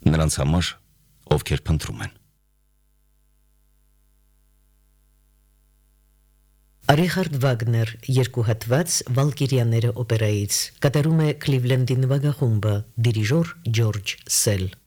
Նրանց համար, ովքեր փնտրում են։ Ռիխարդ Վագներ երկու հատված Վալկիրիաները օպերայից կատարում է Քլիվլենդի նվագախումբը դիրիժոր Ջորջ Սել